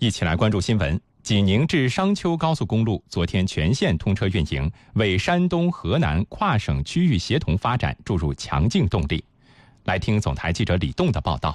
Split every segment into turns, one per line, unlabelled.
一起来关注新闻。济宁至商丘高速公路昨天全线通车运营，为山东、河南跨省区域协同发展注入强劲动力。来听总台记者李栋的报道。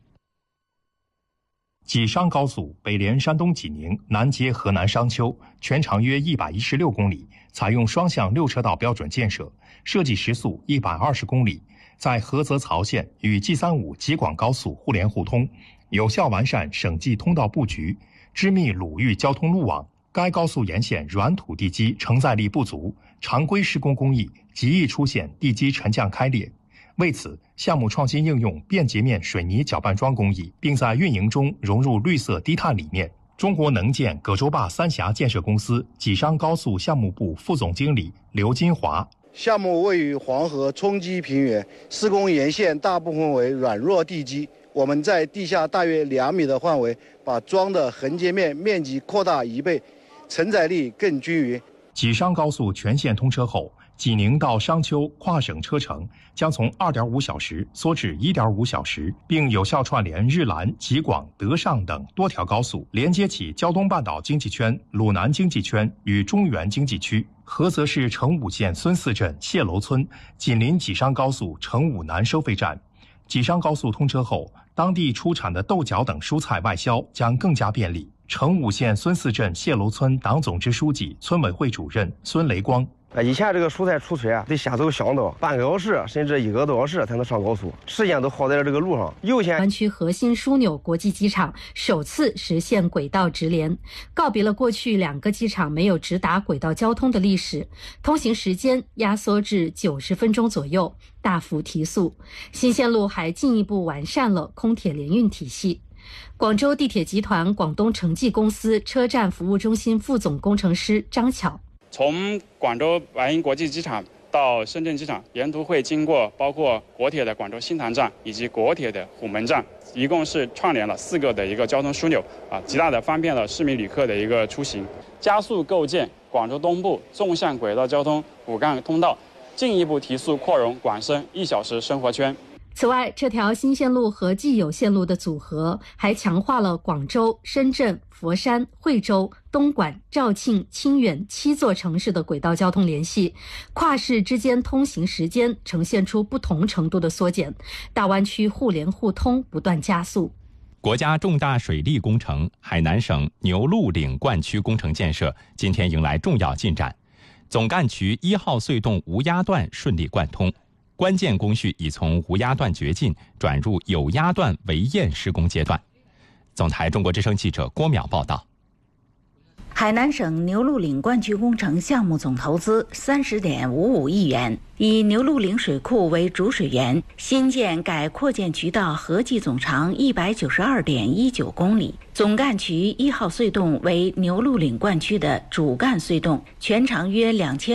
济商高速北连山东济宁，南接河南商丘，全长约116公里，采用双向6车道标准建设，设计时速120公里，在菏泽曹县与 G35 济广高速互联互通，有效完善省际通道布局，织密鲁豫交通路网。该高速沿线软土地基承载力不足，常规施工工艺极易出现地基沉降开裂。为此，项目创新应用便捷面水泥搅拌桩工艺，并在运营中融入绿色低碳理念。中国能建葛洲坝三峡建设公司济商高速项目部副总经理刘金华：
项目位于黄河冲积平原，施工沿线大部分为软弱地基。我们在地下大约2米的范围，把桩的横截面面积扩大1倍，承载力更均匀。
济商高速全线通车后，济宁到商丘跨省车程将从2.5小时缩至1.5小时，并有效串联日兰、济广、德尚等多条高速，连接起胶东半岛经济圈、鲁南经济圈与中原经济区。菏泽市成武县孙四镇谢楼村紧邻济商高速成武南收费站。济商高速通车后，当地出产的豆角等蔬菜外销将更加便利。成武县孙四镇谢楼村党总支书记、村委会主任孙雷光：
以前这个蔬菜出村得先走乡道，半个小时甚至1个多小时才能上高速，时间都耗在了这个路上。右线
湾区核心枢纽国际机场首次实现轨道直联，告别了过去2个机场没有直达轨道交通的历史，通行时间压缩至90分钟左右，大幅提速。新线路还进一步完善了空铁联运体系。广州地铁集团广东城际公司车站服务中心副总工程师张巧：
从广州白云国际机场到深圳机场，沿途会经过包括国铁的广州新塘站以及国铁的虎门站，一共是串联了4个的一个交通枢纽极大的方便了市民旅客的一个出行，加速构建广州东部纵向轨道交通骨干通道，进一步提速扩容广深1小时生活圈。
此外，这条新线路和既有线路的组合还强化了广州、深圳、佛山、惠州、东莞、肇庆、清远7座城市的轨道交通联系，跨市之间通行时间呈现出不同程度的缩减，大湾区互联互通不断加速。
国家重大水利工程海南省牛鹿岭灌区工程建设今天迎来重要进展，总干渠1号隧洞无压段顺利贯通，关键工序已从无压段掘进转入有压段围堰施工阶段。总台中国之声记者郭淼报道。
海南省牛鹿岭灌区工程项目总投资30.55亿元，以牛鹿岭水库为主水源，新建改扩建渠道合计总长192.19公里。总干渠1号隧洞为牛鹿岭灌区的主干隧洞，全长约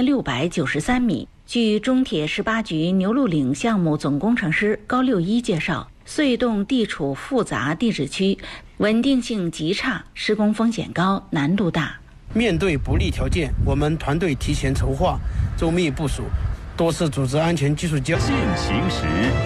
2693米。据中铁18局牛鹿岭项目总工程师高六一介绍，隧洞地处复杂地质区，稳定性极差，施工风险高，难度大。
面对不利条件，我们团队提前筹划，周密部署，多次组织安全技术交
现行时。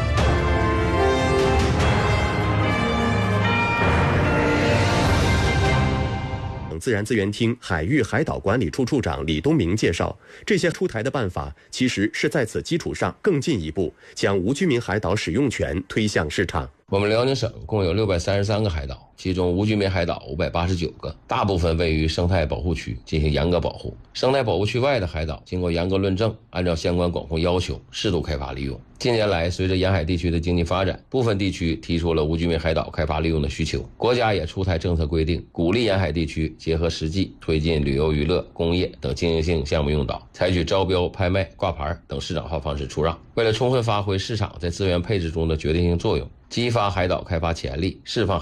自然资源厅海域海岛管理处处长李东明介绍，这些出台的办法其实是在此基础上更进一步将无居民海岛使用权推向市场。
我们辽宁省共有633个海岛，其中无居民海岛589个，大部分位于生态保护区进行严格保护。生态保护区外的海岛经过严格论证，按照相关管控要求适度开发利用。近年来，随着沿海地区的经济发展，部分地区提出了无居民海岛开发利用的需求，国家也出台政策规定，鼓励沿海地区结合实际推进旅游娱乐、工业等经营性项目用岛，采取招标、拍卖、挂牌等市场化方式出让。为了充分发挥市场在资源配置中的决定性作用，激发海岛开发潜力，释放